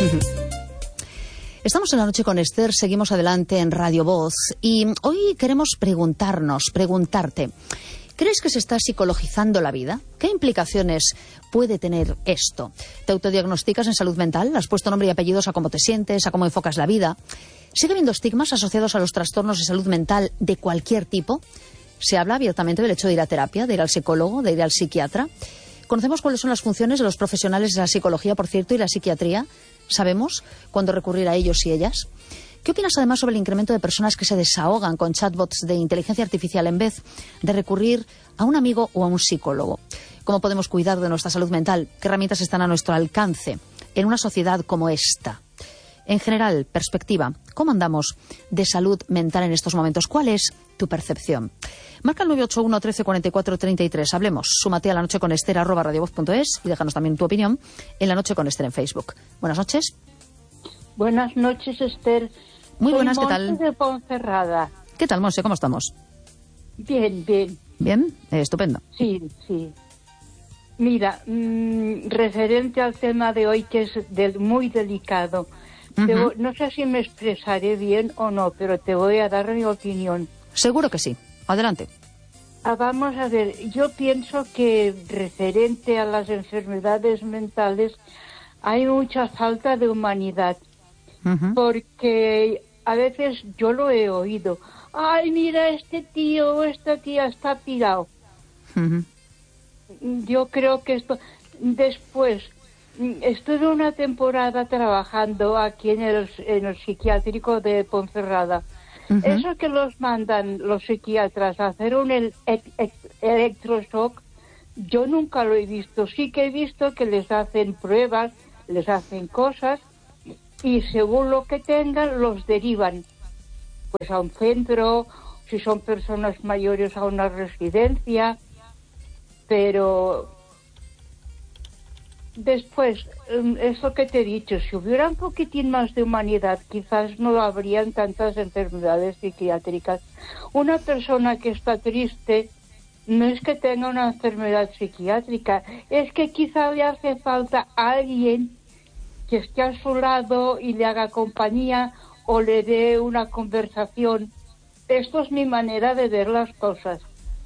Estamos en La Noche con Esther, seguimos adelante en Radio Voz y hoy queremos preguntarte, ¿crees que se está psicologizando la vida? ¿Qué implicaciones puede tener esto? ¿Te autodiagnosticas en salud mental? ¿Has puesto nombre y apellidos a cómo te sientes, a cómo enfocas la vida? ¿Sigue habiendo estigmas asociados a los trastornos de salud mental de cualquier tipo? ¿Se habla abiertamente del hecho de ir a terapia, de ir al psicólogo, de ir al psiquiatra? ¿Conocemos cuáles son las funciones de los profesionales de la psicología, por cierto, y la psiquiatría? ¿Sabemos cuándo recurrir a ellos y ellas? ¿Qué opinas además sobre el incremento de personas que se desahogan con chatbots de inteligencia artificial en vez de recurrir a un amigo o a un psicólogo? ¿Cómo podemos cuidar de nuestra salud mental? ¿Qué herramientas están a nuestro alcance en una sociedad como esta? En general, perspectiva, ¿cómo andamos de salud mental en estos momentos? ¿Cuál es tu percepción? Marca el 981 13 44 33. Hablemos. Súmate a lanocheconester@radiovoz.es y déjanos también tu opinión en La Noche con Esther en Facebook. Buenas noches. Buenas noches, Esther. Muy Soy buenas, ¿qué Monse tal? de Ponferrada. ¿Qué tal, Monse? ¿Cómo estamos? Bien, bien. ¿Bien? Estupendo. Sí, sí. Mira, referente al tema de hoy, que es muy delicado, no sé si me expresaré bien o no, pero te voy a dar mi opinión. Seguro que sí. Adelante. Vamos a ver, yo pienso que referente a las enfermedades mentales hay mucha falta de humanidad, porque a veces yo lo he oído. Ay, mira, este tío o esta tía está pirado. Yo creo que esto... Después, estuve una temporada trabajando aquí en el psiquiátrico de Ponferrada. Eso que los mandan los psiquiatras a hacer un electroshock, yo nunca lo he visto. Sí que he visto que les hacen pruebas, les hacen cosas y según lo que tengan los derivan pues a un centro, si son personas mayores a una residencia, pero después, eso que te he dicho, si hubiera un poquitín más de humanidad, quizás no habrían tantas enfermedades psiquiátricas. Una persona que está triste no es que tenga una enfermedad psiquiátrica, es que quizá le hace falta a alguien que esté a su lado y le haga compañía o le dé una conversación. Esto es mi manera de ver las cosas.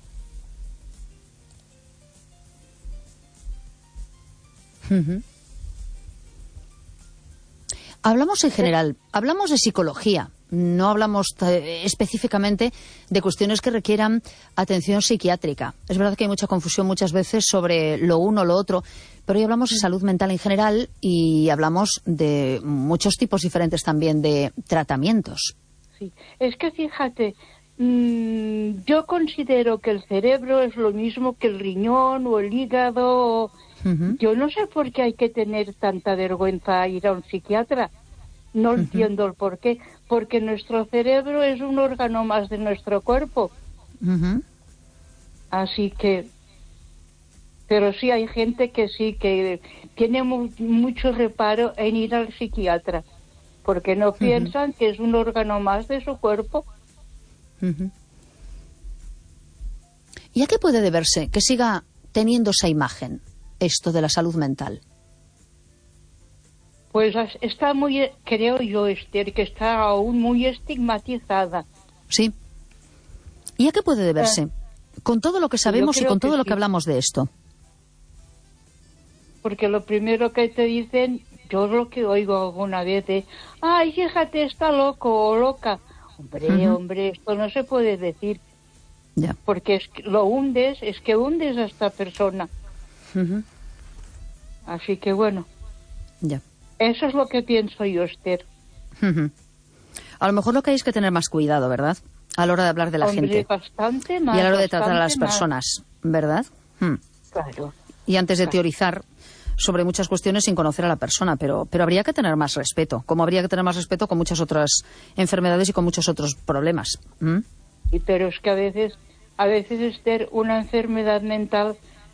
Hablamos en general, hablamos de psicología, no hablamos específicamente de cuestiones que requieran atención psiquiátrica. Es verdad que hay mucha confusión muchas veces sobre lo uno o lo otro, pero hoy hablamos de salud mental en general y hablamos de muchos tipos diferentes también de tratamientos. Sí, es que fíjate, yo considero que el cerebro es lo mismo que el riñón o el hígado. Yo no sé por qué hay que tener tanta vergüenza a ir a un psiquiatra. No entiendo el por qué. Porque nuestro cerebro es un órgano más de nuestro cuerpo. Así que... Pero sí hay gente que sí, que tiene mucho reparo en ir al psiquiatra. Porque no piensan que es un órgano más de su cuerpo. ¿Y a qué puede deberse que siga teniendo esa imagen, esto de la salud mental? Pues está muy, creo yo, Esther, que está aún muy estigmatizada. Sí. ¿Y a qué puede deberse? Con todo lo que sabemos y con todo lo que hablamos de esto. Porque lo primero que te dicen, yo lo que oigo alguna vez es, ay, fíjate, está loco o loca. Hombre, esto no se puede decir. Ya. Porque es que hundes a esta persona. Así que bueno. Ya. Eso es lo que pienso yo, Esther. A lo mejor lo que hay es que tener más cuidado, ¿verdad? A la hora de hablar de la gente. Bastante más. Y a la hora de tratar a las personas, ¿verdad? Claro. Y antes de teorizar sobre muchas cuestiones sin conocer a la persona, pero habría que tener más respeto, como habría que tener más respeto con muchas otras enfermedades y con muchos otros problemas. Pero es que a veces, Esther, una enfermedad mental...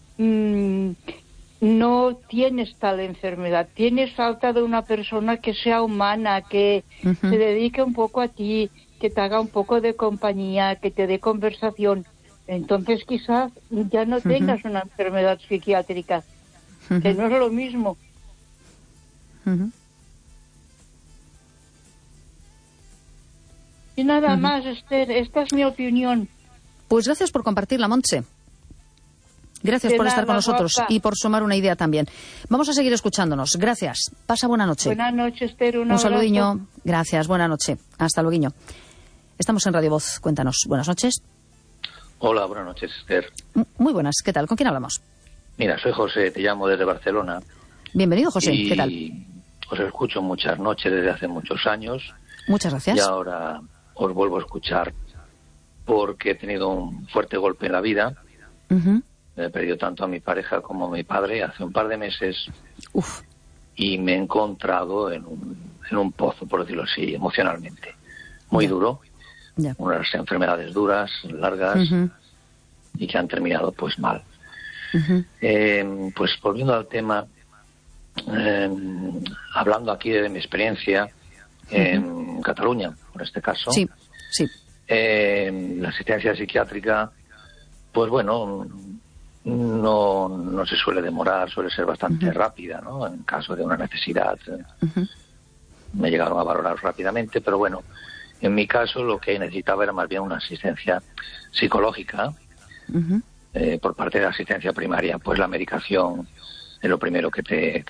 no tienes tal enfermedad, tienes falta de una persona que sea humana, que se dedique un poco a ti, que te haga un poco de compañía, que te dé conversación. Entonces quizás ya no tengas una enfermedad psiquiátrica, que no es lo mismo. Y nada más, Esther, esta es mi opinión. Pues gracias por compartirla, Montse. Gracias por estar con nosotros y por sumar una idea también. Vamos a seguir escuchándonos. Gracias. Pasa buena noche. Buenas noches, Esther. Un saludiño. Gracias. Buena noche. Hasta luego. Estamos en Radio Voz. Cuéntanos. Buenas noches. Hola, buenas noches, Esther. Muy buenas. ¿Qué tal? ¿Con quién hablamos? Mira, soy José. Te llamo desde Barcelona. Bienvenido, José. ¿Qué tal? Os escucho muchas noches desde hace muchos años. Muchas gracias. Y ahora os vuelvo a escuchar porque he tenido un fuerte golpe en la vida. He perdido tanto a mi pareja como a mi padre hace un par de meses. Y me he encontrado en un pozo, por decirlo así, emocionalmente. Muy duro. Unas enfermedades duras, largas, y que han terminado pues mal. Pues volviendo al tema, hablando aquí de mi experiencia en Cataluña, por este caso, sí. La asistencia psiquiátrica, pues bueno, no se suele demorar, suele ser bastante rápida, ¿no? En caso de una necesidad, me llegaron a valorar rápidamente, pero bueno, en mi caso lo que necesitaba era más bien una asistencia psicológica por parte de la asistencia primaria. Pues la medicación es lo primero que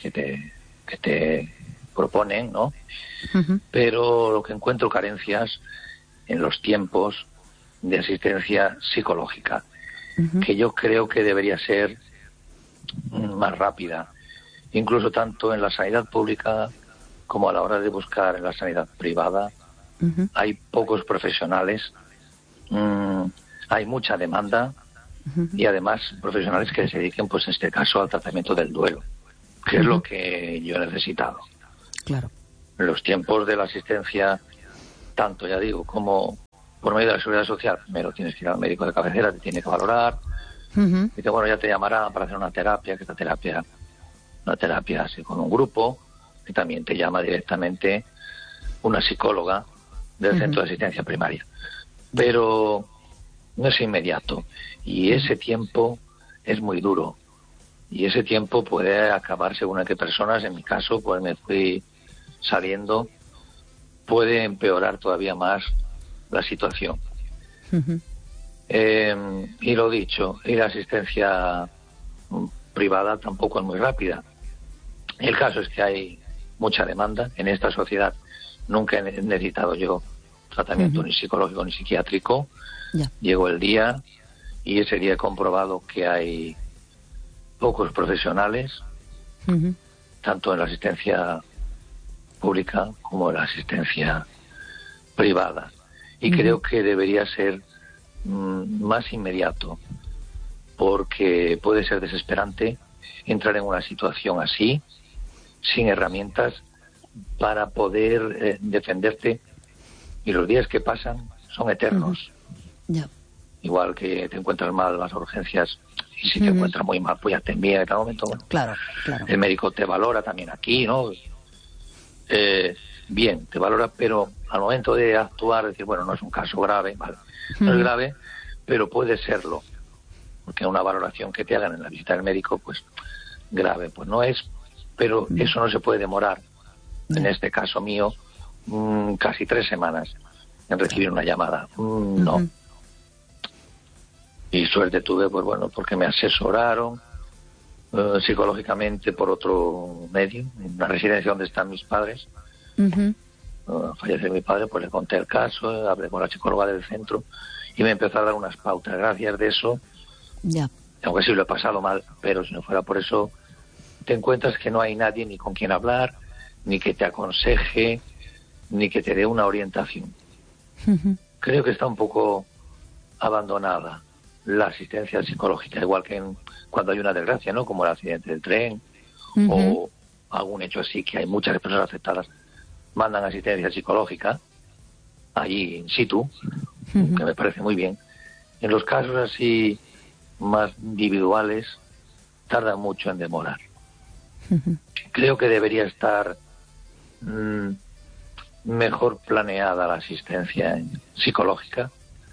te proponen, ¿no? Pero lo que encuentro carencias en los tiempos de asistencia psicológica, que yo creo que debería ser más rápida, incluso tanto en la sanidad pública como a la hora de buscar en la sanidad privada. Hay pocos profesionales, hay mucha demanda y además profesionales que se dediquen, pues en este caso, al tratamiento del duelo, que es lo que yo he necesitado. Claro. En los tiempos de la asistencia, tanto, ya digo, como por medio de la Seguridad Social, primero tienes que ir al médico de cabecera, te tiene que valorar, y dice, bueno, ya te llamará para hacer una terapia, que esta terapia, una terapia así con un grupo, que también te llama directamente una psicóloga del centro de asistencia primaria. Pero no es inmediato, y ese tiempo es muy duro, y ese tiempo puede acabar según a qué personas. En mi caso, pues me fui saliendo, puede empeorar todavía más la situación. Y lo dicho, y la asistencia privada tampoco es muy rápida. El caso es que hay mucha demanda en esta sociedad. Nunca he necesitado yo tratamiento ni psicológico ni psiquiátrico. Llegó el día y ese día he comprobado que hay pocos profesionales, tanto en la asistencia pública como en la asistencia privada. Y creo que debería ser más inmediato, porque puede ser desesperante entrar en una situación así, sin herramientas para poder defenderte, y los días que pasan son eternos. Igual que te encuentras mal en las urgencias, y si te encuentras muy mal, pues ya te envían en cada momento. Bueno, claro. El médico te valora también aquí, ¿no? Bien, te valora, pero al momento de actuar, decir, bueno, no es un caso grave, vale, no es grave, pero puede serlo, porque una valoración que te hagan en la visita del médico, pues grave, pues no es, pero eso no se puede demorar. En este caso mío, casi 3 semanas en recibir una llamada. No. Y suerte tuve, pues bueno, porque me asesoraron psicológicamente por otro medio, en la residencia donde están mis padres. Falleció mi padre, pues le conté el caso, hablé con la psicóloga del centro y me empezó a dar unas pautas. Gracias de eso, aunque sí lo he pasado mal, pero si no fuera por eso, te encuentras que no hay nadie ni con quien hablar, ni que te aconseje, ni que te dé una orientación. Creo que está un poco abandonada la asistencia psicológica, igual que cuando hay una desgracia, ¿no? Como el accidente del tren o algún hecho así, que hay muchas personas afectadas, mandan asistencia psicológica allí in situ, que me parece muy bien. En los casos así más individuales tarda mucho en demorar. Creo que debería estar mejor planeada la asistencia psicológica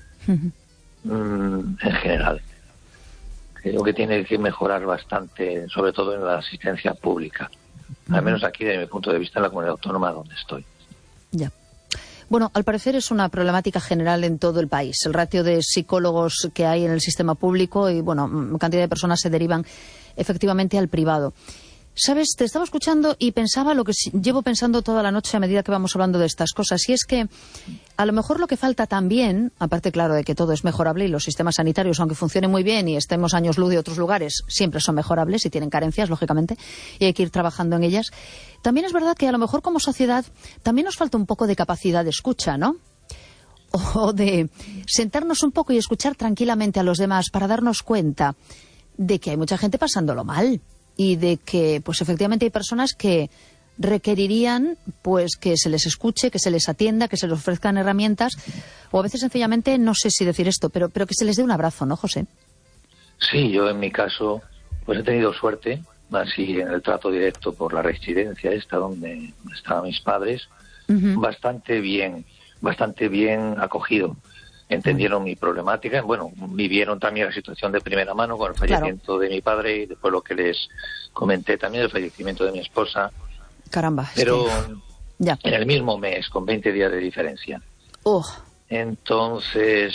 en general. Creo que tiene que mejorar bastante, sobre todo en la asistencia pública, al menos aquí desde mi punto de vista en la comunidad autónoma donde estoy. Bueno, al parecer es una problemática general en todo el país. El ratio de psicólogos que hay en el sistema público y, bueno, cantidad de personas se derivan efectivamente al privado. ¿Sabes? Te estaba escuchando y pensaba lo que llevo pensando toda la noche a medida que vamos hablando de estas cosas. Y es que a lo mejor lo que falta también, aparte, claro, de que todo es mejorable y los sistemas sanitarios, aunque funcionen muy bien y estemos años luz de otros lugares, siempre son mejorables y tienen carencias, lógicamente, y hay que ir trabajando en ellas. También es verdad que a lo mejor como sociedad también nos falta un poco de capacidad de escucha, ¿no? O de sentarnos un poco y escuchar tranquilamente a los demás para darnos cuenta de que hay mucha gente pasándolo mal. Y de que, pues efectivamente hay personas que requerirían, pues, que se les escuche, que se les atienda, que se les ofrezcan herramientas, o a veces sencillamente, no sé si decir esto, pero que se les dé un abrazo, ¿no, José? Sí, yo en mi caso, pues he tenido suerte, así en el trato directo por la residencia esta donde estaban mis padres, bastante bien acogido. Entendieron mi problemática, bueno, vivieron también la situación de primera mano con el fallecimiento de mi padre y después lo que les comenté también, el fallecimiento de mi esposa. Caramba. Pero en el mismo mes, con 20 días de diferencia. Entonces,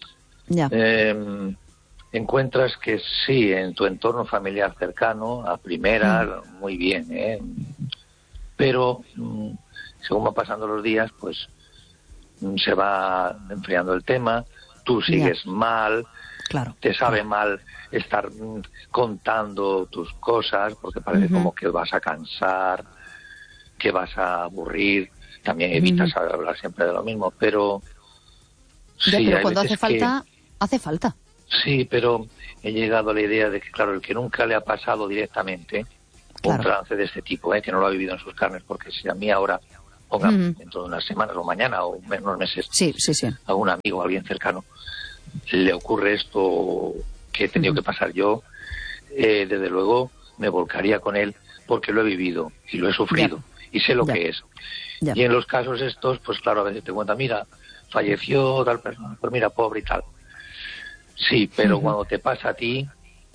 encuentras que sí, en tu entorno familiar cercano, a primera, muy bien, pero según van pasando los días, pues se va enfriando el tema, tú sigues mal, te sabe mal estar contando tus cosas, porque parece como que vas a cansar, que vas a aburrir, también evitas hablar siempre de lo mismo, pero sí, pero cuando hace falta, hace falta. Sí, pero he llegado a la idea de que, claro, el que nunca le ha pasado directamente un trance de este tipo, que no lo ha vivido en sus carnes, porque si a mí ahora dentro de unas semanas o mañana o unos meses a un amigo, a alguien cercano, le ocurre esto que he tenido que pasar yo, desde luego me volcaría con él porque lo he vivido y lo he sufrido y sé lo que es. Y en los casos estos, pues claro, a veces te cuentan, mira, falleció tal persona, pues mira, pobre y tal. Sí, pero cuando te pasa a ti,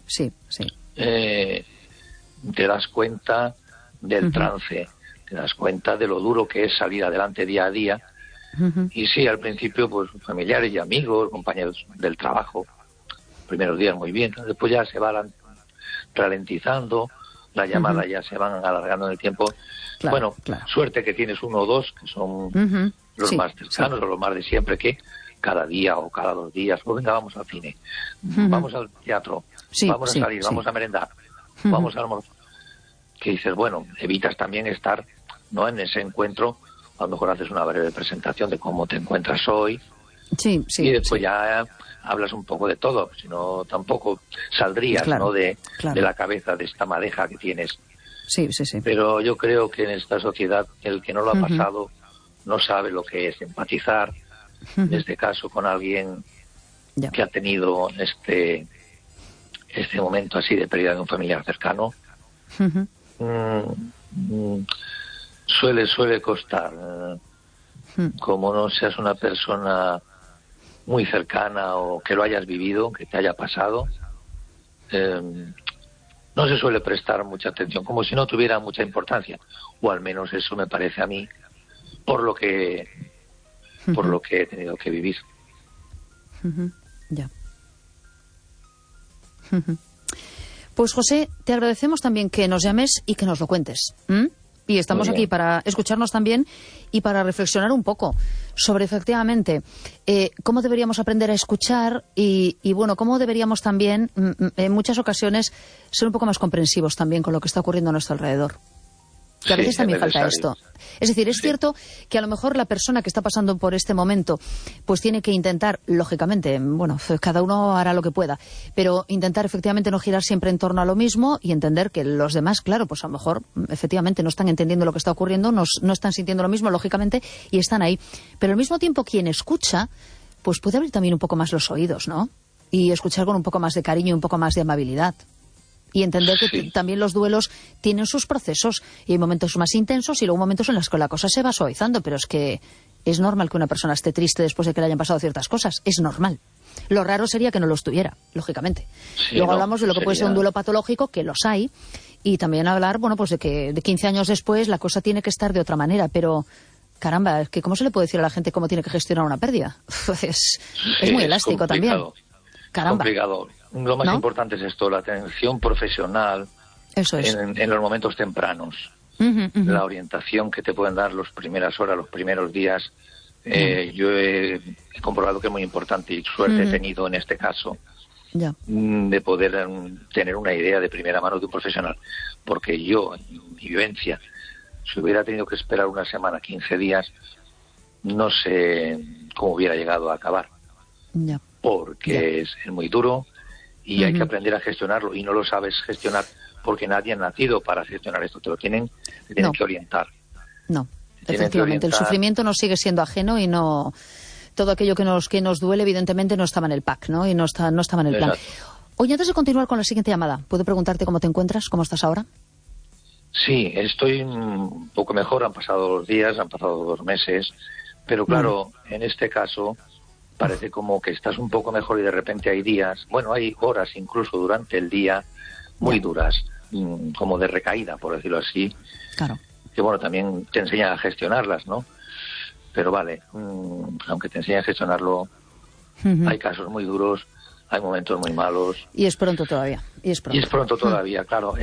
te das cuenta del trance. Te das cuenta de lo duro que es salir adelante día a día. Y sí, al principio, pues familiares y amigos, compañeros del trabajo, primeros días muy bien, después ya se va ralentizando, las llamadas ya se van alargando en el tiempo. Suerte que tienes uno o dos, que son los más cercanos o los más de siempre, que cada día o cada 2 días, pues venga, vamos al cine, vamos al teatro, vamos a salir, vamos a merendar, vamos a almorzar. Que dices, bueno, evitas también estar, ¿no?, en ese encuentro, a lo mejor haces una breve presentación de cómo te encuentras hoy, y después ya hablas un poco de todo, si no tampoco saldrías ¿no?, de la cabeza de esta madeja que tienes. Pero yo creo que en esta sociedad el que no lo ha pasado no sabe lo que es empatizar, en este caso con alguien que ha tenido este momento así de pérdida de un familiar cercano. Suele costar, como no seas una persona muy cercana o que lo hayas vivido, que te haya pasado, no se suele prestar mucha atención, como si no tuviera mucha importancia, o al menos eso me parece a mí, por lo que he tenido que vivir. Pues José, te agradecemos también que nos llames y que nos lo cuentes. Y estamos aquí para escucharnos también y para reflexionar un poco sobre efectivamente cómo deberíamos aprender a escuchar y bueno, cómo deberíamos también en muchas ocasiones ser un poco más comprensivos también con lo que está ocurriendo a nuestro alrededor. Que a veces también falta esto. Es decir, es cierto que a lo mejor la persona que está pasando por este momento pues tiene que intentar, lógicamente, bueno, cada uno hará lo que pueda, pero intentar efectivamente no girar siempre en torno a lo mismo y entender que los demás, claro, pues a lo mejor efectivamente no están entendiendo lo que está ocurriendo, no están sintiendo lo mismo, lógicamente, y están ahí. Pero al mismo tiempo quien escucha, pues puede abrir también un poco más los oídos, ¿no? Y escuchar con un poco más de cariño y un poco más de amabilidad. Y entender que también los duelos tienen sus procesos y hay momentos más intensos y luego momentos en los que la cosa se va suavizando, pero es que es normal que una persona esté triste después de que le hayan pasado ciertas cosas, es normal. Lo raro sería que no lo estuviera, lógicamente. Luego hablamos de lo que puede ser un duelo patológico, que los hay, y también hablar, bueno, pues de que de 15 años después la cosa tiene que estar de otra manera, pero Caramba, es que ¿cómo se le puede decir a la gente cómo tiene que gestionar una pérdida? Es muy elástico también. Caramba. Es complicado. Lo más importante es esto, la atención profesional. Eso es. En los momentos tempranos. La orientación que te pueden dar las primeras horas, los primeros días. Yo he comprobado que es muy importante y suerte he tenido en este caso de poder tener una idea de primera mano de un profesional. Porque yo, en mi vivencia, si hubiera tenido que esperar una semana, 15 días, no sé cómo hubiera llegado a acabar. Porque es muy duro y hay que aprender a gestionarlo, y no lo sabes gestionar porque nadie ha nacido para gestionar esto, te tienen que orientar. No, efectivamente, el sufrimiento nos sigue siendo ajeno y no todo aquello que nos duele evidentemente no estaba en el pack, ¿no? Y no estaba en el plan. Oye, antes de continuar con la siguiente llamada, ¿puedo preguntarte cómo te encuentras? ¿Cómo estás ahora? Sí, estoy un poco mejor, han pasado los días, han pasado 2 meses, pero claro, en este caso parece como que estás un poco mejor y de repente hay días, bueno, hay horas incluso durante el día muy duras, como de recaída, por decirlo así. Claro. Que bueno, también te enseñan a gestionarlas, ¿no? Pero vale, aunque te enseñan a gestionarlo, hay casos muy duros, hay momentos muy malos. Y es pronto todavía. Y es pronto todavía, claro.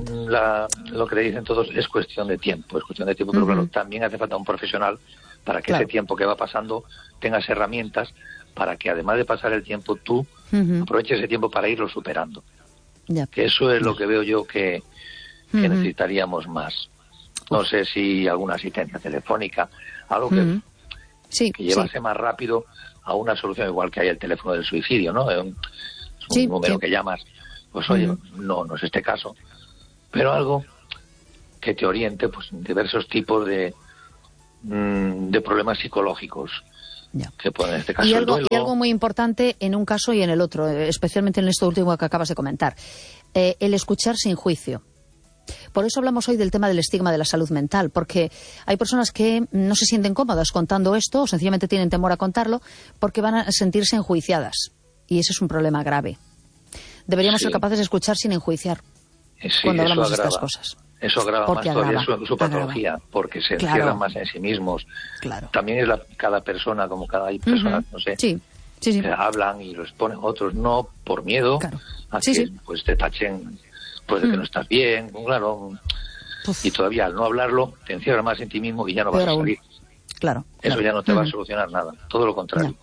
Lo que le dicen todos es cuestión de tiempo, pero claro, también hace falta un profesional para que ese tiempo que va pasando tengas herramientas para que además de pasar el tiempo tú aproveches ese tiempo para irlo superando. Que eso es lo que veo yo que necesitaríamos más. No sé si alguna asistencia telefónica, algo que llevase más rápido a una solución, igual que hay el teléfono del suicidio, ¿no? Es un número que llamas, pues oye, no es este caso, pero algo que te oriente, pues diversos tipos de problemas psicológicos. Que pueden, en este caso, y algo muy importante en un caso y en el otro, especialmente en esto último que acabas de comentar, el escuchar sin juicio. Por eso hablamos hoy del tema del estigma de la salud mental, porque hay personas que no se sienten cómodas contando esto o sencillamente tienen temor a contarlo porque van a sentirse enjuiciadas. Y ese es un problema grave. Deberíamos ser capaces de escuchar sin enjuiciar cuando hablamos de estas cosas. Eso agrava más todavía su patología, porque se encierran más en sí mismos. También es cada persona, como cada persona, no sé, que hablan y lo exponen, otros no, por miedo a que pues te tachen pues de que no estás bien, claro. Y todavía al no hablarlo te encierras más en ti mismo y ya no vas a salir. Eso ya no te va a solucionar nada, todo lo contrario.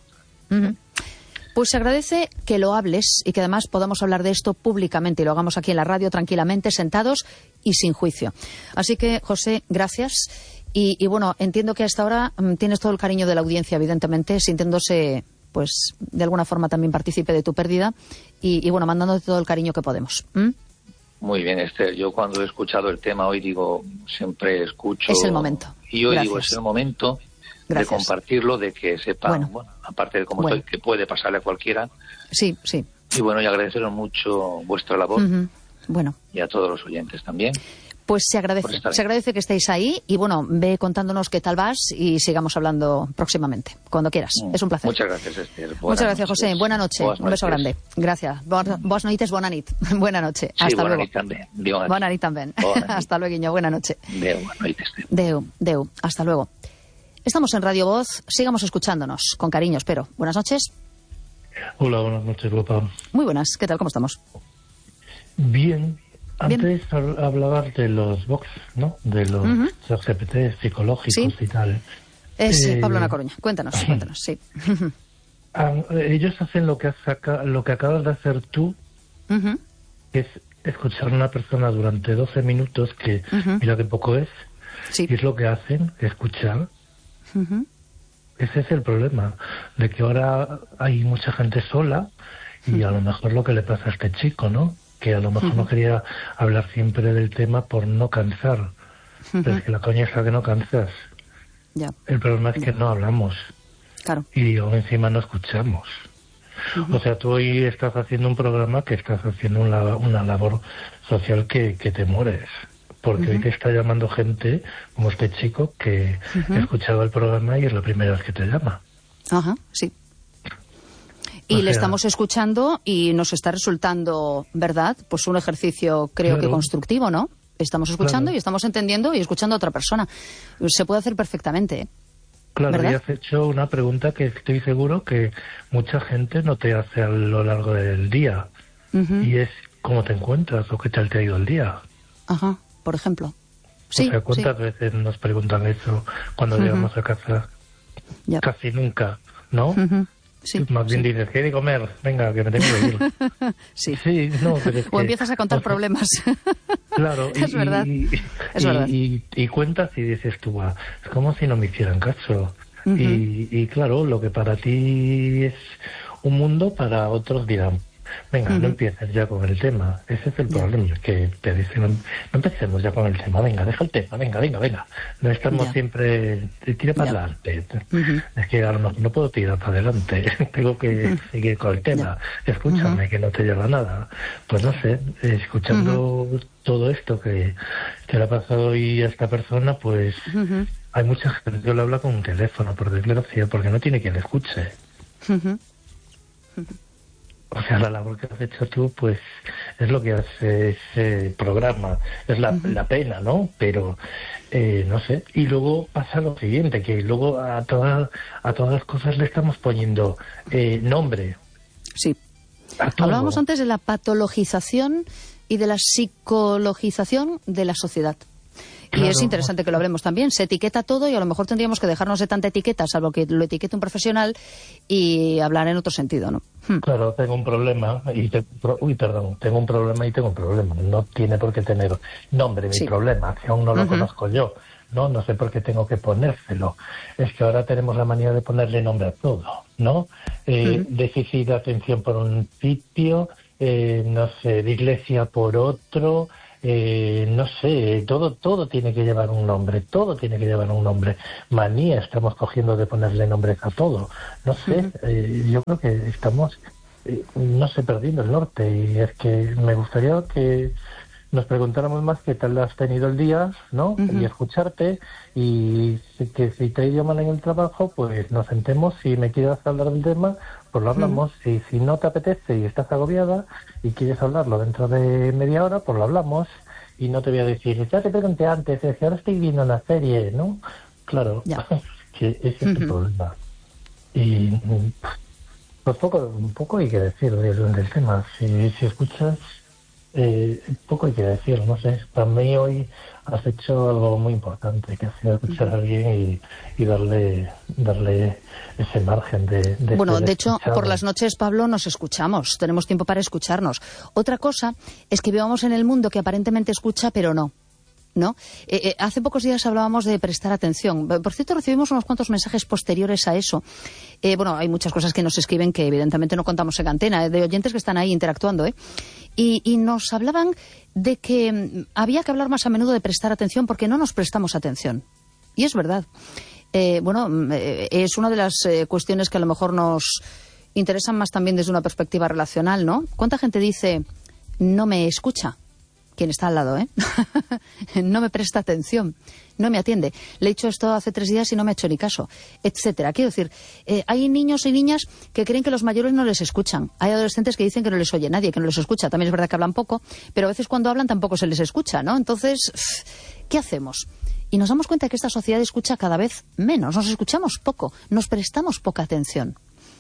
Pues se agradece que lo hables y que además podamos hablar de esto públicamente y lo hagamos aquí en la radio tranquilamente, sentados y sin juicio. Así que, José, gracias. Y bueno, entiendo que hasta ahora tienes todo el cariño de la audiencia, evidentemente, sintiéndose, pues, de alguna forma también partícipe de tu pérdida y bueno, mandándote todo el cariño que podemos. Muy bien, Esther. Yo cuando he escuchado el tema hoy digo, siempre escucho. Es el momento. Y hoy digo, es el momento de compartirlo, de que sepan, aparte de cómo estoy, que puede pasarle a cualquiera. Sí. Y bueno, y agradeceros mucho vuestra labor. Y a todos los oyentes también. Pues se agradece que estéis ahí y bueno, ve contándonos qué tal vas y sigamos hablando próximamente, cuando quieras. Es un placer. Muchas gracias, Esther. Muchas gracias, José. Buena noche. Un beso grande. Gracias. Boas noites, bona nit. Buena noche. Hasta luego. Bona nit también. Hasta luego, Guiño. Buena noche. Deu. Hasta luego. Estamos en Radio Voz. Sigamos escuchándonos. Con cariño, espero. Buenas noches. Hola, buenas noches, Lopa. Muy buenas. ¿Qué tal? ¿Cómo estamos? Bien. Antes hablabas de los box, ¿no? De los GPT psicológicos y tal. Es Pablo Na Coruña. Cuéntanos, sí. Ellos hacen lo que acabas de hacer tú, que es escuchar a una persona durante 12 minutos, que mira qué poco es, y es lo que hacen, escuchar. Ese es el problema, de que ahora hay mucha gente sola, y a lo mejor lo que le pasa a este chico, ¿no? Que a lo mejor no quería hablar siempre del tema por no cansar. Pero es que la coña es la que no cansas. El problema es que no hablamos. Y aún encima no escuchamos. O sea, tú hoy estás haciendo un programa que estás haciendo una labor social que te mueres. Porque hoy te está llamando gente, como este chico, que ha escuchado el programa y es la primera vez que te llama. Sí. Y le estamos escuchando y nos está resultando, ¿verdad? Pues un ejercicio, creo que constructivo, ¿no? Estamos escuchando y estamos entendiendo y escuchando a otra persona. Se puede hacer perfectamente, Claro, ¿verdad? y has hecho una pregunta que estoy seguro que mucha gente no te hace a lo largo del día. Y es cómo te encuentras o qué tal te ha ido el día. Ajá, por ejemplo. Sí, o sea, ¿cuántas veces nos preguntan eso cuando llegamos a casa? Ya. Casi nunca, ¿no? Sí, Más bien dices, ¿qué hay de comer? Venga, que me tengo que ir. Sí. No, pero es o que, empiezas a contar problemas. Claro, es verdad. Es verdad. Y cuentas y dices tú, "Buah, es como si no me hicieran caso". Y claro, lo que para ti es un mundo, para otros dirán, venga, no empieces ya con el tema. Ese es el problema, que te dicen, no empecemos ya con el tema, venga, deja el tema, venga. No estamos siempre, tira para adelante. Es que a lo mejor no puedo tirar para adelante, tengo que seguir con el tema. Escúchame, que no te lleva a nada. Pues no sé, escuchando todo esto que le ha pasado hoy a esta persona, pues hay mucha gente que le habla con un teléfono, por desgracia, porque no tiene quien le escuche. O sea, la labor que has hecho tú, pues, es lo que hace ese programa. Es la pena, ¿no? Pero, no sé. Y luego pasa lo siguiente, que luego a todas las cosas le estamos poniendo nombre. Sí. Hablábamos antes de la patologización y de la psicologización de la sociedad. Claro. Y es interesante que lo hablemos también. Se etiqueta todo y a lo mejor tendríamos que dejarnos de tanta etiqueta, salvo que lo etiquete un profesional, y hablar en otro sentido, ¿no? Claro, tengo un problema tengo un problema. No tiene por qué tener nombre mi problema, si aún no lo conozco yo. No sé por qué tengo que ponérselo. Es que ahora tenemos la manía de ponerle nombre a todo, ¿no? Déficit de atención por un sitio, no sé, dislexia por otro... no sé, todo tiene que llevar un nombre, Manía estamos cogiendo de ponerle nombres a todo. No sé, yo creo que estamos, no sé, perdiendo el norte, y es que me gustaría que nos preguntáramos más qué tal has tenido el día, ¿no? Y escucharte, y que si te ha ido mal en el trabajo, pues nos sentemos, si me quieres hablar del tema, pues lo hablamos, y si no te apetece y estás agobiada y quieres hablarlo dentro de media hora, pues lo hablamos, y no te voy a decir, ya te pregunté antes, es que ahora estoy viendo una serie, ¿no? Claro, que ese es el problema. Y pues poco hay que decir del tema. Si escuchas, poco hay que decir, no sé. Para mí hoy has hecho algo muy importante, que ha sido escuchar a alguien y darle ese margen de bueno, ser de hecho, escuchado. por las noches, Pablo, nos escuchamos. Tenemos tiempo para escucharnos. Otra cosa es que vivamos en el mundo que aparentemente escucha, pero no. ¿No? Hace pocos días hablábamos de prestar atención. Por cierto, recibimos unos cuantos mensajes posteriores a eso. Bueno, hay muchas cosas que nos escriben que evidentemente no contamos en antena, de oyentes que están ahí interactuando, y nos hablaban de que había que hablar más a menudo de prestar atención porque no nos prestamos atención. Y es verdad. Bueno, es una de las cuestiones que a lo mejor nos interesan más también desde una perspectiva relacional, ¿no? ¿Cuánta gente dice no me escucha? Quien está al lado, no me presta atención, no me atiende. Le he dicho esto hace 3 días y no me ha hecho ni caso, etcétera. Quiero decir, hay niños y niñas que creen que los mayores no les escuchan. Hay adolescentes que dicen que no les oye nadie, que no les escucha. También es verdad que hablan poco, pero a veces cuando hablan tampoco se les escucha, ¿no? Entonces, ¿qué hacemos? Y nos damos cuenta que esta sociedad escucha cada vez menos. Nos escuchamos poco, nos prestamos poca atención.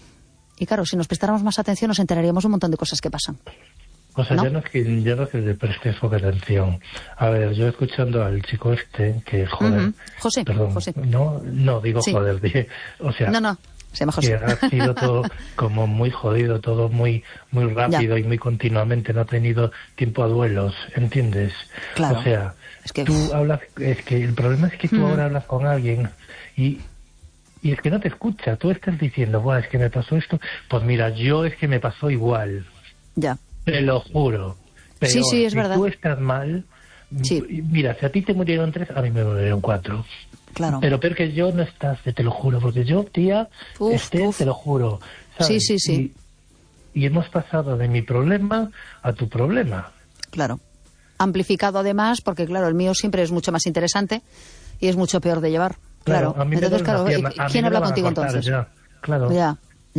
Y claro, si nos prestáramos más atención nos enteraríamos de un montón de cosas que pasan. O sea, ¿no? yo no es que le prestes poca atención. A ver, yo escuchando al chico que, joder... José, perdón, José. No digo Sí. joder, dije, o sea... No, se llama José. Que ha sido todo como muy jodido, todo muy rápido y muy continuamente, no ha tenido tiempo a duelos, ¿entiendes? Claro. O sea, es que... tú hablas... Es que el problema es que tú ahora hablas con alguien y es que no te escucha. Tú estás diciendo, buah, es que me pasó esto. Pues mira, yo es que me pasó igual. Ya. Te lo juro. Pero sí, es verdad. Si tú estás mal, mira, si a ti te murieron 3, a mí me murieron 4. Claro. Pero peor que yo no estás, te lo juro, porque yo, tía, te lo juro. ¿Sabes? Sí. Y hemos pasado de mi problema a tu problema. Claro. Amplificado además, porque claro, el mío siempre es mucho más interesante y es mucho peor de llevar. Claro. A mí entonces, claro, ¿quién habla contigo entonces? Ya. Claro. Ya.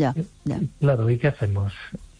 Claro, ¿y qué hacemos?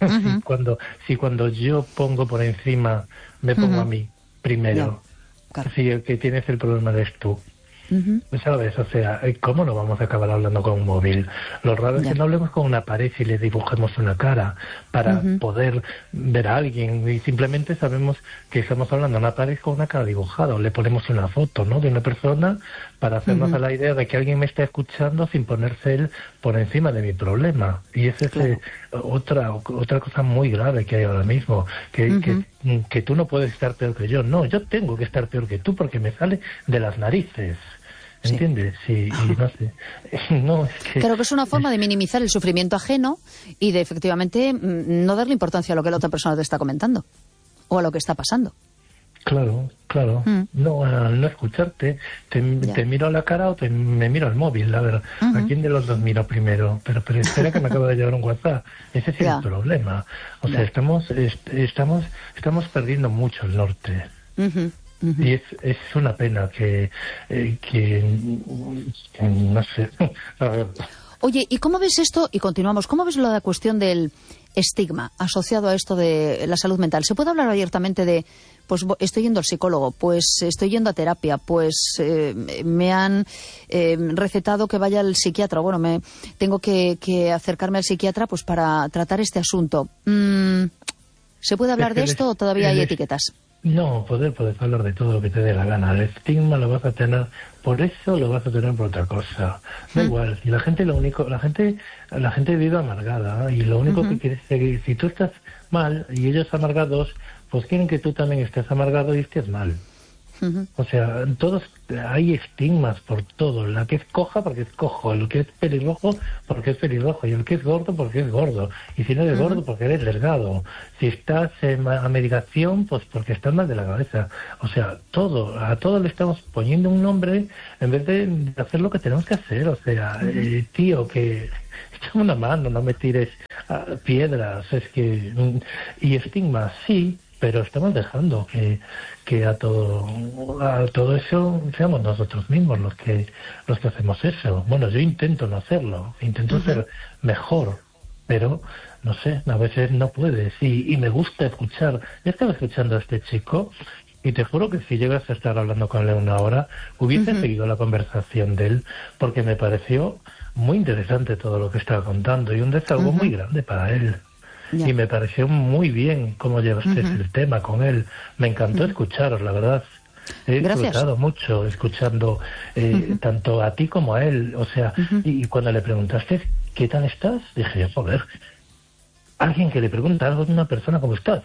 Si cuando yo pongo por encima, me pongo a mí primero. Claro. Si el que tienes el problema eres tú. ¿Sabes? O sea, ¿cómo no vamos a acabar hablando con un móvil? Lo raro es que no hablemos con una pared y le dibujemos una cara para poder ver a alguien, y simplemente sabemos que estamos hablando a una pared con una cara dibujada, o le ponemos una foto, ¿no?, de una persona para hacernos a la idea de que alguien me está escuchando sin ponerse él por encima de mi problema. Y esa es otra cosa muy grave que hay ahora mismo, que tú no puedes estar peor que yo. No, yo tengo que estar peor que tú porque me sale de las narices. ¿Entiendes? Sí, y no sé. No, es que... Claro que es una forma de minimizar el sufrimiento ajeno y de efectivamente no darle importancia a lo que la otra persona te está comentando o a lo que está pasando. Claro. No, al no escucharte, te miro a la cara o me miro al móvil, a ver, ¿a quién de los dos miro primero? Pero espera, que me acabo de llegar un WhatsApp. Ese es el problema. O sea, estamos perdiendo mucho el norte. Y es una pena que no sé. A ver. Oye, ¿y cómo ves esto? Y continuamos. ¿Cómo ves la cuestión del estigma asociado a esto de la salud mental? ¿Se puede hablar abiertamente de, pues estoy yendo al psicólogo, pues estoy yendo a terapia, pues me han recetado que vaya al psiquiatra, bueno, tengo que acercarme al psiquiatra pues para tratar este asunto? ¿Se puede hablar de esto o todavía hay etiquetas? No, puedes hablar de todo lo que te dé la gana. El estigma lo vas a tener por eso, lo vas a tener por otra cosa. Da igual. Y la gente vive amargada, y lo único que quiere es seguir. Si tú estás mal y ellos amargados, pues quieren que tú también estés amargado y estés mal. O sea, hay estigmas por todo. La que es coja porque es cojo, el que es pelirrojo porque es pelirrojo, y el que es gordo porque es gordo, y si no eres gordo porque eres delgado. Si estás a medicación, pues porque estás mal de la cabeza. O sea, a todo le estamos poniendo un nombre en vez de hacer lo que tenemos que hacer. O sea, tío, que échame una mano, no me tires piedras. Y estigmas, sí, pero estamos dejando que a todo eso seamos nosotros mismos los que hacemos eso. Bueno, yo intento no hacerlo, intento ser mejor, pero no sé, a veces no puedes, y me gusta escuchar. Yo estaba escuchando a este chico y te juro que si llegas a estar hablando con él una hora, hubiese seguido la conversación de él, porque me pareció muy interesante todo lo que estaba contando y un desahogo muy grande para él. Yeah. Y me pareció muy bien cómo llevaste el tema con él. Me encantó escucharos, la verdad. He disfrutado mucho escuchando tanto a ti como a él. O sea, y cuando le preguntaste ¿qué tal estás? Dije yo, joder, alguien que le pregunta algo a una persona ¿cómo estás?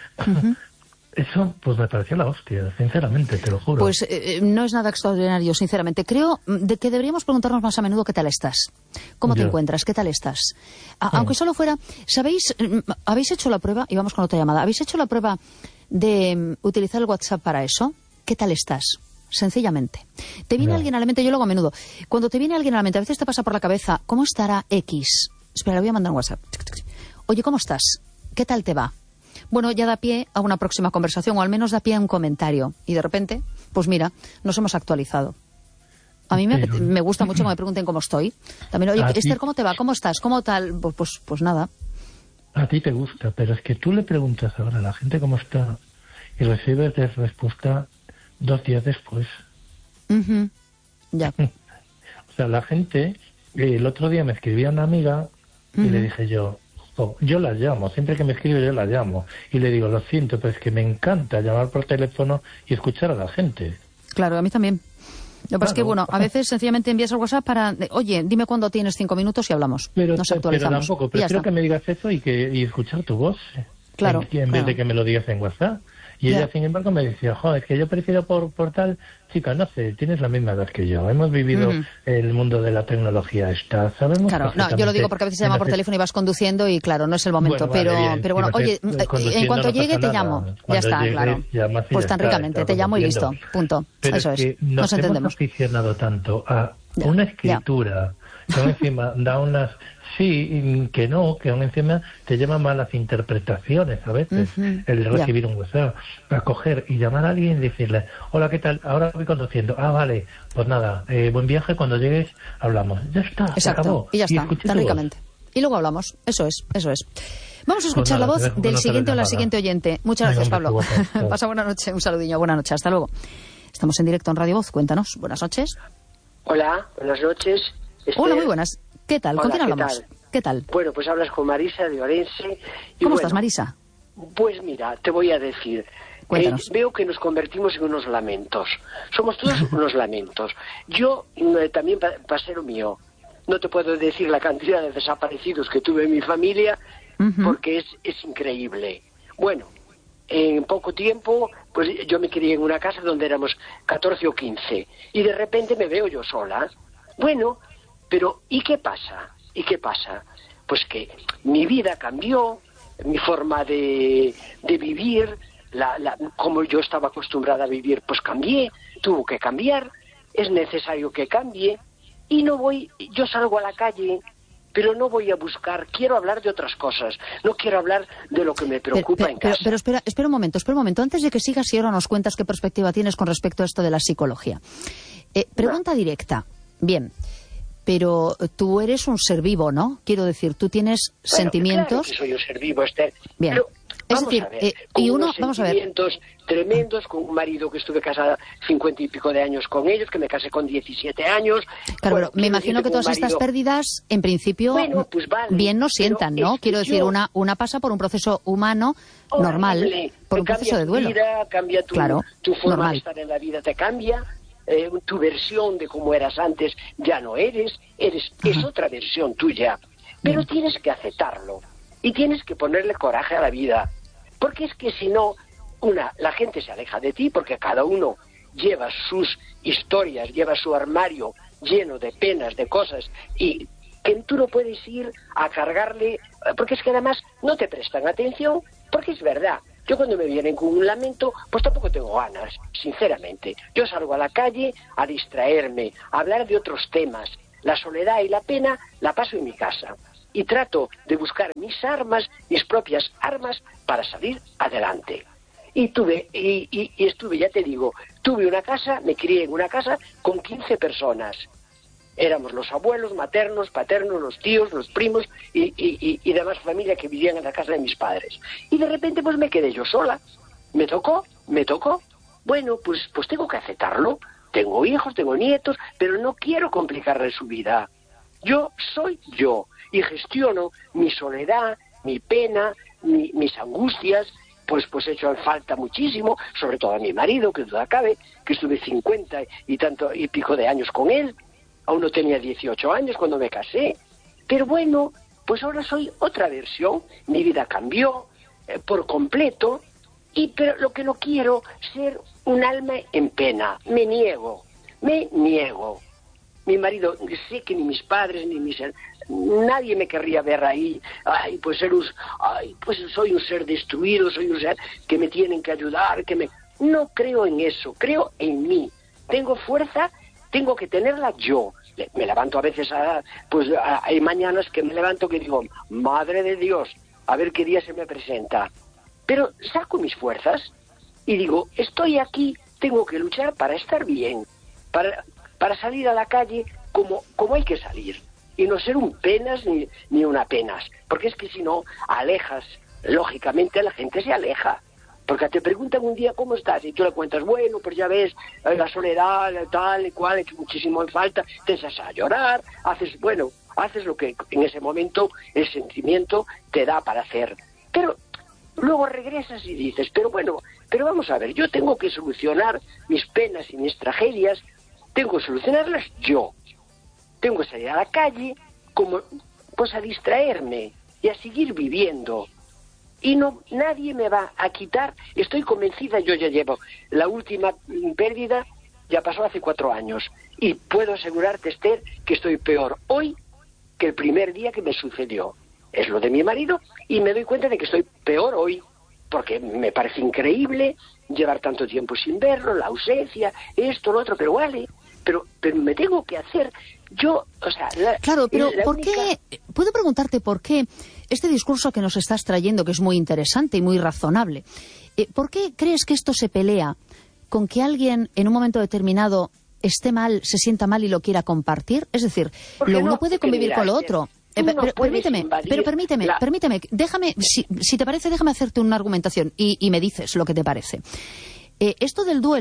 Eso, pues me pareció la hostia, sinceramente, te lo juro. Pues no es nada extraordinario, sinceramente. Creo que deberíamos preguntarnos más a menudo qué tal estás. ¿Cómo te encuentras? ¿Qué tal estás? Aunque solo fuera... ¿Sabéis? ¿Habéis hecho la prueba? Y vamos con otra llamada. ¿Habéis hecho la prueba de utilizar el WhatsApp para eso? ¿Qué tal estás? Sencillamente. Te viene alguien a la mente, yo lo hago a menudo. Cuando te viene alguien a la mente, a veces te pasa por la cabeza, ¿cómo estará X? Espera, le voy a mandar un WhatsApp. Oye, ¿cómo estás? ¿Qué tal te va? Bueno, ya da pie a una próxima conversación, o al menos da pie a un comentario. Y de repente, pues mira, nos hemos actualizado. A mí me gusta mucho que me pregunten cómo estoy. También, oye, Esther, ¿cómo te va? ¿Cómo estás? ¿Cómo tal? Pues nada. A ti te gusta, pero es que tú le preguntas ahora a la gente cómo está y recibes respuesta 2 días después. Ya. O sea, la gente... El otro día me escribía una amiga y le dije yo la llamo, siempre que me escribe yo la llamo y le digo, lo siento, pero es que me encanta llamar por teléfono y escuchar a la gente. Claro, a mí también. Lo que pasa es que, bueno, a veces sencillamente envías al WhatsApp para, oye, dime cuándo tienes 5 minutos y hablamos. Nos actualizamos. Pero tampoco, prefiero que me digas eso y escuchar tu voz. Claro. En vez de que me lo digas en WhatsApp. Y ella, sin embargo, me decía, es que yo prefiero por tal... Chica, no sé, tienes la misma edad que yo. Hemos vivido el mundo de la tecnología sabemos. Claro, no, yo lo digo porque a veces se llama por teléfono y vas conduciendo y, claro, no es el momento. Bueno, pero bueno, oye, en cuanto llegue te llamo. Ya está, claro. Pues tan ricamente, te llamo y listo. Punto. Pero eso es. Nos entendemos. Hemos aficionado tanto a una escritura que aún encima da unas... Sí, que aún encima te lleva malas interpretaciones a veces, el recibir un WhatsApp, a coger y llamar a alguien y decirle, hola, ¿qué tal? Ahora voy conduciendo. Vale, pues nada, buen viaje, cuando llegues hablamos. Ya está, exacto, se acabó. Y ya está, tan ricamente. Y luego hablamos, eso es. Vamos a escuchar la voz del siguiente o la siguiente oyente. Muchas gracias, Pablo. Pasa buena noche, un saludiño, buena noche, hasta luego. Estamos en directo en Radio Voz. Cuéntanos. Buenas noches. Hola, buenas noches. Hola, muy buenas. ¿Qué tal? ¿Con quién hablamos? ¿Qué tal? Bueno, pues hablas con Marisa de Orense. ¿Cómo estás, Marisa? Pues mira, te voy a decir. Veo que nos convertimos en unos lamentos. Somos todos unos lamentos. Yo también pasé lo mío. No te puedo decir la cantidad de desaparecidos que tuve en mi familia, porque es increíble. Bueno, en poco tiempo, pues yo me crié en una casa donde éramos 14 o 15, y de repente me veo yo sola. Bueno, pero ¿y qué pasa? ¿Y qué pasa? Pues que mi vida cambió, mi forma de vivir, como yo estaba acostumbrada a vivir, pues cambié, tuvo que cambiar, es necesario que cambie, y yo salgo a la calle, pero no voy a buscar, quiero hablar de otras cosas, no quiero hablar de lo que me preocupa en casa. Pero espera un momento, antes de que sigas y ahora nos cuentas qué perspectiva tienes con respecto a esto de la psicología. Pregunta directa, bien, pero tú eres un ser vivo, ¿no? Quiero decir, tú tienes sentimientos... Claro que soy un ser vivo, Esther. Bien. Pero, es decir, vamos a ver, sentimientos tremendos, con un marido que estuve casada 50 y pico de años con ellos, que me casé con 17 años. Claro, pero me imagino que todas estas pérdidas, en principio, pues vale, bien nos sientan, ¿no? Quiero decir, una pasa por un proceso humano normal, por un proceso de duelo. Vida, cambia tu forma normal. de estar en la vida, te cambia. Tu versión de cómo eras antes ya no eres es otra versión tuya. Pero tienes que aceptarlo y tienes que ponerle coraje a la vida. Porque es que si no, la gente se aleja de ti, porque cada uno lleva sus historias, lleva su armario lleno de penas, de cosas, y que tú no puedes ir a cargarle, porque es que además no te prestan atención, porque es verdad. Yo cuando me vienen con un lamento, pues tampoco tengo ganas, sinceramente. Yo salgo a la calle a distraerme, a hablar de otros temas. La soledad y la pena la paso en mi casa. Y trato de buscar mis propias armas para salir adelante. Y estuve, ya te digo, tuve una casa, me crié en una casa con 15 personas. Éramos los abuelos, maternos, paternos, los tíos, los primos y demás familia que vivían en la casa de mis padres. Y de repente pues me quedé yo sola. Me tocó. Bueno, pues tengo que aceptarlo. Tengo hijos, tengo nietos, pero no quiero complicarle su vida. Yo soy yo y gestiono mi soledad, mi pena, mis angustias. Pues he hecho falta muchísimo, sobre todo a mi marido, que duda cabe, que estuve 50 y pico de años con él. Aún no tenía 18 años cuando me casé. Pero bueno, pues ahora soy otra versión. Mi vida cambió por completo. Pero lo que no quiero ser un alma en pena. Me niego. Mi marido, sé que ni mis padres, nadie me querría ver ahí. Pues soy un ser destruido, soy un ser que me tienen que ayudar, No creo en eso, creo en mí. Tengo fuerza, tengo que tenerla yo. Me levanto a veces, hay mañanas que me levanto que digo, madre de Dios, a ver qué día se me presenta. Pero saco mis fuerzas y digo, estoy aquí, tengo que luchar para estar bien, para salir a la calle como hay que salir. Y no ser un penas ni una penas. Porque es que si no, alejas, lógicamente la gente se aleja. Porque te preguntan un día cómo estás y tú le cuentas, bueno, pues ya ves, la soledad, tal y cual, que muchísimo me falta, te echas a llorar, haces lo que en ese momento el sentimiento te da para hacer. Pero luego regresas y dices, pero vamos a ver, yo tengo que solucionar mis penas y mis tragedias, tengo que solucionarlas yo. Tengo que salir a la calle pues a distraerme y a seguir viviendo. Y nadie me va a quitar, estoy convencida, yo ya llevo la última pérdida, ya pasó hace 4 años, y puedo asegurarte, Esther, que estoy peor hoy que el primer día que me sucedió. Es lo de mi marido, y me doy cuenta de que estoy peor hoy, porque me parece increíble llevar tanto tiempo sin verlo, la ausencia, esto, lo otro, pero vale, pero me tengo que hacer... Claro, pero ¿por qué? Puedo preguntarte por qué este discurso que nos estás trayendo, que es muy interesante y muy razonable, ¿por qué crees que esto se pelea con que alguien en un momento determinado esté mal, se sienta mal y lo quiera compartir? Es decir, lo uno puede convivir con lo otro. Permíteme, déjame, si te parece, déjame hacerte una argumentación y me dices lo que te parece. Esto del duelo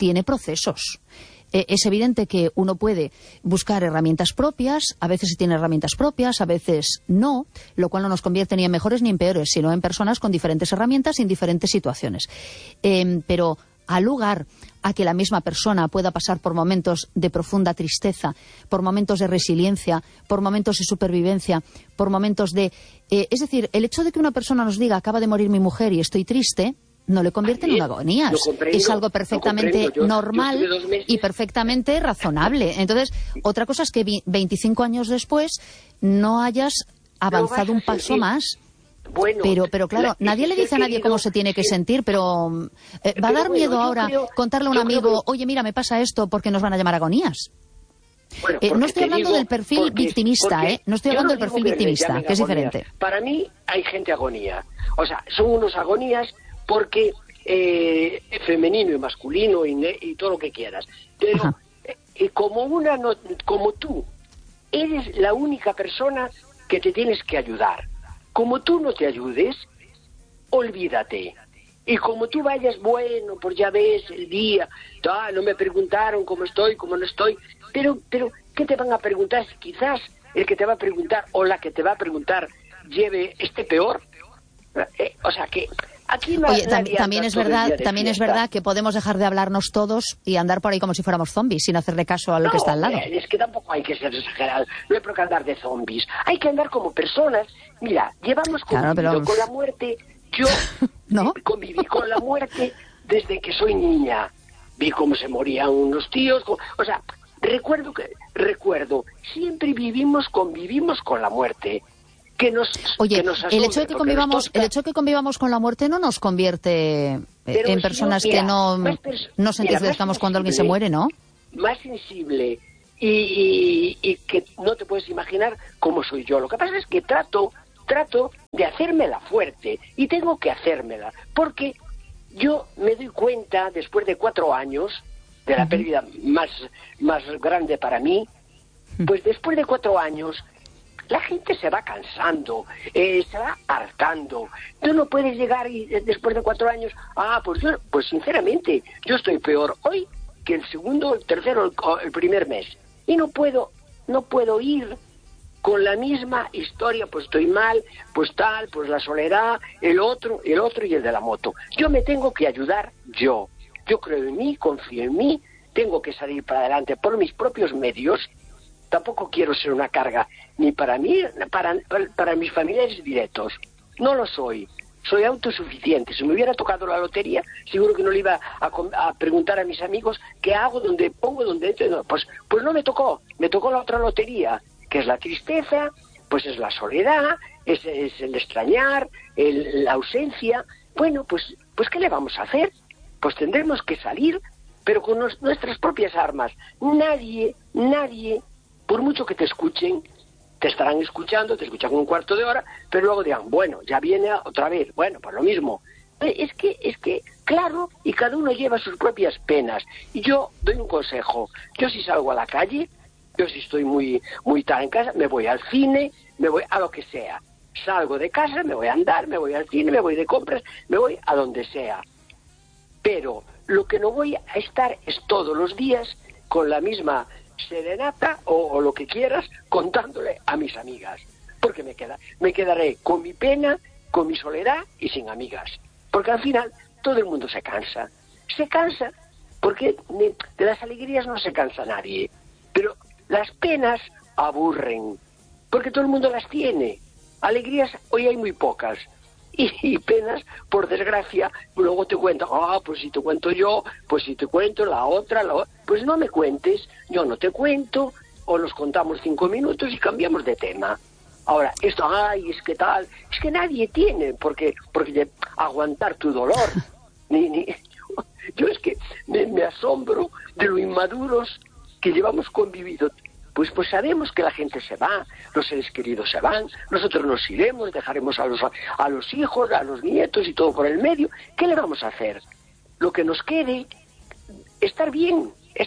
tiene procesos. Es evidente que uno puede buscar herramientas propias, a veces sí tiene herramientas propias, a veces no, lo cual no nos convierte ni en mejores ni en peores, sino en personas con diferentes herramientas y en diferentes situaciones. Pero al lugar a que la misma persona pueda pasar por momentos de profunda tristeza, por momentos de resiliencia, por momentos de supervivencia, por momentos de... es decir, el hecho de que una persona nos diga acaba de morir mi mujer y estoy triste, no le convierte en una agonía. Es algo perfectamente normal y perfectamente razonable. Entonces, otra cosa es que 25 años después no hayas avanzado un paso más. Bueno, pero claro, nadie le dice a nadie cómo se tiene que sentir, pero va a dar miedo ahora contarle a un amigo, oye, mira, me pasa esto, porque nos van a llamar agonías. Bueno, no estoy hablando del perfil victimista, no estoy hablando del perfil victimista, que es diferente. Para mí hay gente agonía. O sea, son unos agonías porque femenino y masculino y todo lo que quieras. Pero como tú eres la única persona que te tienes que ayudar. Como tú no te ayudes, olvídate. Y como tú vayas, bueno, pues ya ves el día, no me preguntaron cómo estoy, cómo no estoy, pero ¿qué te van a preguntar? Quizás el que te va a preguntar o la que te va a preguntar esté peor. O sea que aquí no. Oye, también es verdad que podemos dejar de hablarnos todos y andar por ahí como si fuéramos zombies sin hacerle caso a lo que está al lado. Es que tampoco hay que ser exagerado. No hay por qué andar de zombies. Hay que andar como personas. Mira, llevamos convivido con la muerte. Yo ¿no? Conviví con la muerte desde que soy niña. Vi cómo se morían unos tíos. O sea, recuerdo, siempre convivimos con la muerte. El hecho de que convivamos con la muerte no nos convierte en personas que no nos entristezcamos cuando alguien se muere, ¿no? Más sensible y que no te puedes imaginar cómo soy yo. Lo que pasa es que trato de hacérmela fuerte y tengo que hacérmela porque yo me doy cuenta después de 4 años de la pérdida más grande para mí, pues después de 4 años la gente se va cansando, se va hartando. Tú no puedes llegar y después de 4 años, pues sinceramente, yo estoy peor hoy que el segundo, el tercero, el primer mes. Y no puedo ir con la misma historia, pues estoy mal, pues tal, pues la soledad, el otro y el de la moto. Yo me tengo que ayudar yo. Yo creo en mí, confío en mí, tengo que salir para adelante por mis propios medios. Tampoco quiero ser una carga ni para mí, para mis familiares directos. No lo soy. Soy autosuficiente. Si me hubiera tocado la lotería, seguro que no le iba a preguntar a mis amigos qué hago, dónde pongo, dónde entro. No, pues no me tocó. Me tocó la otra lotería, que es la tristeza, pues es la soledad, es el extrañar, la ausencia. Bueno, pues ¿qué le vamos a hacer? Pues tendremos que salir, pero con nuestras propias armas. Nadie, por mucho que te escuchen, te estarán escuchando, te escuchan un cuarto de hora, pero luego dirán, bueno, ya viene otra vez, bueno, pues lo mismo. Es que, claro, y cada uno lleva sus propias penas. Y yo doy un consejo. Yo si salgo a la calle, yo si estoy muy tarde en casa, me voy al cine, me voy a lo que sea. Salgo de casa, me voy a andar, me voy al cine, me voy de compras, me voy a donde sea. Pero lo que no voy a estar es todos los días con la misma serenata o lo que quieras contándole a mis amigas, porque me quedaré con mi pena, con mi soledad y sin amigas, porque al final todo el mundo se cansa porque de las alegrías no se cansa nadie, pero las penas aburren porque todo el mundo las tiene. Alegrías hoy hay muy pocas y penas, por desgracia, luego te cuentan, pues si te cuento yo, pues si te cuento la otra, pues no me cuentes, yo no te cuento, o nos contamos 5 minutos y cambiamos de tema. Ahora, esto, es que tal, es que nadie tiene porque aguantar tu dolor. Yo es que me asombro de lo inmaduros que llevamos convivido. Pues sabemos que la gente se va, los seres queridos se van, nosotros nos iremos, dejaremos a los hijos, a los nietos y todo por el medio. ¿Qué le vamos a hacer? Lo que nos quede, estar bien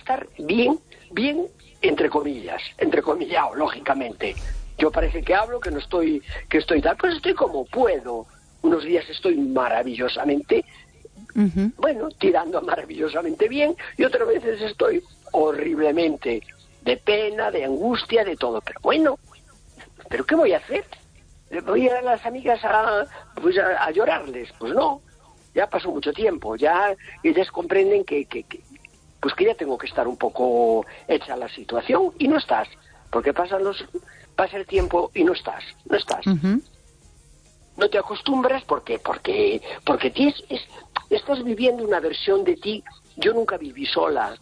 entrecomillado, lógicamente. Yo parece que hablo, que estoy tal, pues estoy como puedo. Unos días estoy maravillosamente bueno, tirando maravillosamente bien, y otras veces estoy horriblemente de pena, de angustia, de todo. Pero bueno, ¿pero qué voy a hacer? ¿Voy a las amigas a llorarles? Pues no, ya pasó mucho tiempo, ya ellas comprenden que ya tengo que estar un poco hecha la situación, y no estás, porque pasa el tiempo y no estás. No te acostumbras porque estás viviendo una versión de ti. Yo nunca viví sola,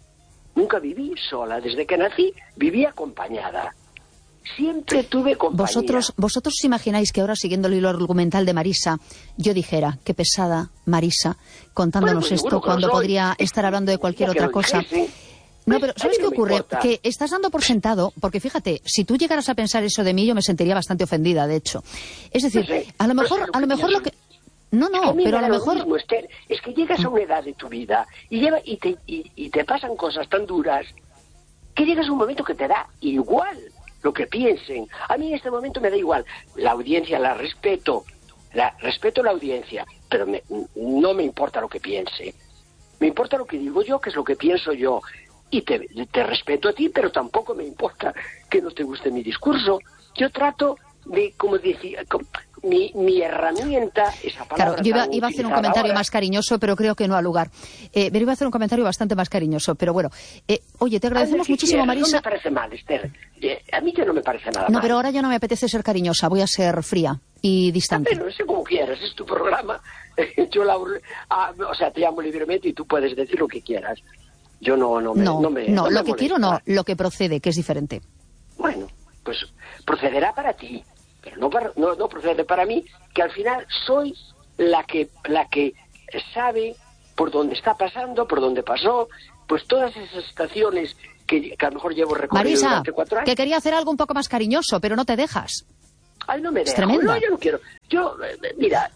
desde que nací viví acompañada. Siempre tuve compañía. ¿Vosotros os imagináis que ahora, siguiendo el hilo argumental de Marisa, yo dijera, qué pesada Marisa, contándonos esto cuando podría estar hablando de cualquier otra cosa? No, pero ¿sabes qué ocurre? Que estás dando por sentado, porque fíjate, si tú llegaras a pensar eso de mí, yo me sentiría bastante ofendida, de hecho. Es decir, a lo mejor lo que... No, pero a lo mejor... Mismo, Esther, es que llegas a una edad de tu vida y te pasan cosas tan duras que llegas a un momento que te da igual lo que piensen. A mí en este momento me da igual. La audiencia la respeto. Respeto la audiencia, pero no me importa lo que piense. Me importa lo que digo yo, que es lo que pienso yo. Y te respeto a ti, pero tampoco me importa que no te guste mi discurso. Yo trato de, como decía, mi herramienta, esa palabra. Claro, yo iba a hacer un comentario más cariñoso, pero creo que no ha lugar. Pero iba a hacer un comentario bastante más cariñoso, pero bueno. Oye, te agradecemos muchísimo, Marisa. No me parece mal, Esther. A mí que no me parece nada mal. No, pero ahora ya no me apetece ser cariñosa, voy a ser fría y distante. Pero sé como quieras, es tu programa. Yo te llamo libremente y tú puedes decir lo que quieras. Yo no, lo que quiero no, lo que procede, que es diferente. Bueno, pues procederá para ti, pero no procede para mí, que al final soy la que sabe por dónde está pasando, por dónde pasó, pues todas esas estaciones que a lo mejor llevo recorrido durante 4 años. Que quería hacer algo un poco más cariñoso, pero no te dejas. Ay, no me dejo. Es tremendo. No, yo no quiero. Mira...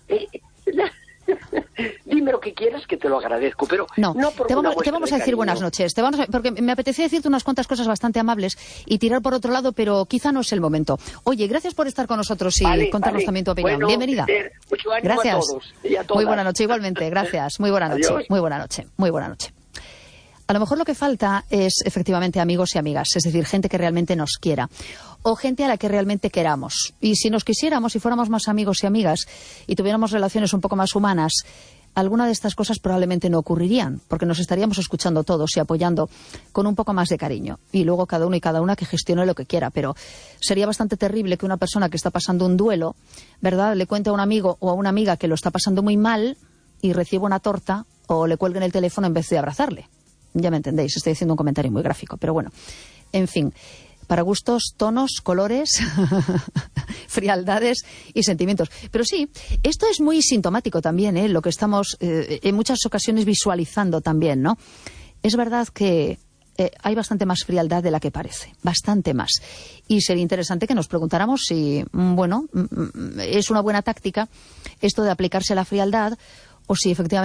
Dime lo que quieras, que te lo agradezco, pero no por te vamos a decir buenas noches, porque me apetecía decirte unas cuantas cosas bastante amables y tirar por otro lado, pero quizá no es el momento. Oye, gracias por estar con nosotros y contarnos también tu opinión. Bueno, bienvenida. Mucho ánimo gracias. A todos y a todas. Muy buena noche, igualmente. Gracias. Muy buena noche. Muy buena noche. Muy buena noche. A lo mejor lo que falta es efectivamente amigos y amigas, es decir, gente que realmente nos quiera o gente a la que realmente queramos. Y si nos quisiéramos, si fuéramos más amigos y amigas y tuviéramos relaciones un poco más humanas, alguna de estas cosas probablemente no ocurrirían, porque nos estaríamos escuchando todos y apoyando con un poco más de cariño. Y luego cada uno y cada una que gestione lo que quiera. Pero sería bastante terrible que una persona que está pasando un duelo, ¿verdad?, le cuente a un amigo o a una amiga que lo está pasando muy mal y reciba una torta o le cuelguen el teléfono en vez de abrazarle. Ya me entendéis, estoy haciendo un comentario muy gráfico, pero bueno, en fin, para gustos, tonos, colores, frialdades y sentimientos. Pero sí, esto es muy sintomático también, lo que estamos en muchas ocasiones visualizando también, ¿no? Es verdad que hay bastante más frialdad de la que parece, bastante más. Y sería interesante que nos preguntáramos si, es una buena táctica esto de aplicarse la frialdad o si efectivamente